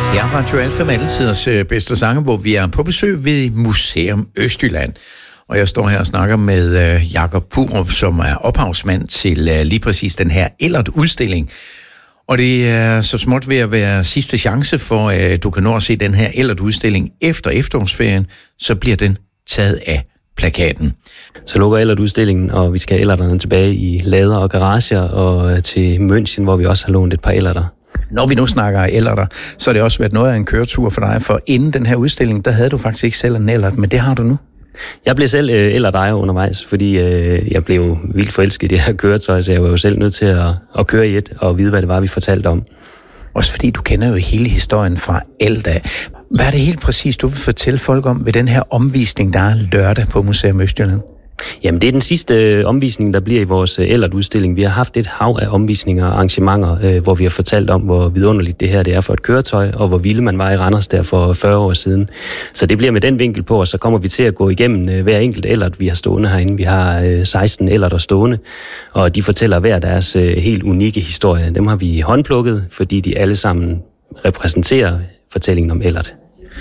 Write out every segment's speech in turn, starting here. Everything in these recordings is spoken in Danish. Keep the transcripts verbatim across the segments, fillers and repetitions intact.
Det er Radio Alfa med altiders bedste sange, hvor vi er på besøg ved Museum Østjylland. Og jeg står her og snakker med uh, Jakob Purup, som er ophavsmand til uh, lige præcis den her Ellert-udstilling. Og det er så småt ved at være sidste chance for, at uh, du kan nå at se den her Ellert-udstilling efter efterårsferien, så bliver den taget af plakaten. Så lukker Ellert-udstillingen, og vi skal have Ellerterne tilbage i lader og garager og uh, til München, hvor vi også har lånt et par Ellerter. Når vi nu snakker Ellerter, så har det også været noget af en køretur for dig, for inden den her udstilling, der havde du faktisk ikke selv en Ellert, men det har du nu. Jeg blev selv øh, Ellert-ejer undervejs, fordi øh, jeg blev vildt forelsket i det her køretøj, så jeg var jo selv nødt til at, at køre i et og vide, hvad det var, vi fortalte om. Også fordi du kender jo hele historien fra Elda. Hvad er det helt præcis, du vil fortælle folk om ved den her omvisning, der er lørdag på Museum Østjylland? Jamen, det er den sidste øh, omvisning, der bliver i vores øh, Ellert-udstilling. Vi har haft et hav af omvisninger og arrangementer, øh, hvor vi har fortalt om, hvor vidunderligt det her det er for et køretøj, og hvor vilde man var i Randers der for fyrre år siden. Så det bliver med den vinkel på, og så kommer vi til at gå igennem øh, hver enkelt Ellert, vi har stående herinde. Vi har øh, seksten Ellerter stående, og de fortæller hver deres øh, helt unikke historie. Dem har vi håndplukket, fordi de alle sammen repræsenterer fortællingen om Ellert.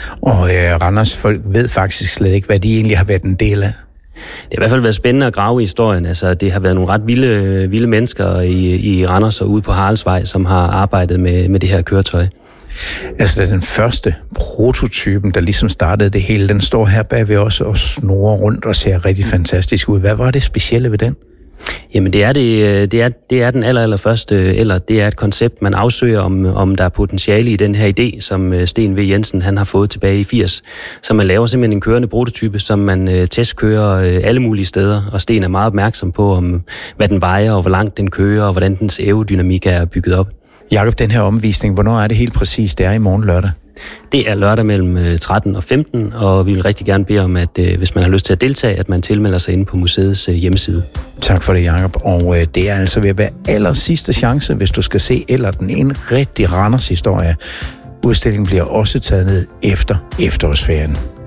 Og øh, Randers folk ved faktisk slet ikke, hvad de egentlig har været en del af. Det har i hvert fald været spændende at grave i historien. Altså, det har været nogle ret vilde, vilde mennesker i, i Randers og ude på Haraldsvej, som har arbejdet med, med det her køretøj. Altså, den første prototypen, der ligesom startede det hele, den står her bagved os og snurrer rundt og ser rigtig fantastisk ud. Hvad var det specielle ved den? Jamen, det er, det, det er, det er den aller, aller første, eller det er et koncept, man afsøger, om, om der er potentiale i den her idé, som Sten V. Jensen han har fået tilbage i firs. Så man laver simpelthen en kørende prototype, som man uh, testkører uh, alle mulige steder, og Sten er meget opmærksom på, om, hvad den vejer, og hvor langt den kører, og hvordan dens aerodynamik er bygget op. Jakob, den her omvisning, hvornår er det helt præcis? Det er i morgen lørdag. Det er lørdag mellem tretten og femten, og vi vil rigtig gerne bede om, at hvis man har lyst til at deltage, at man tilmelder sig inde på museets hjemmeside. Tak for det, Jakob. Og det er altså ved at være aller sidste chance, hvis du skal se Ellerten. En rigtig Randers historie. Udstillingen bliver også taget ned efter efterårsferien.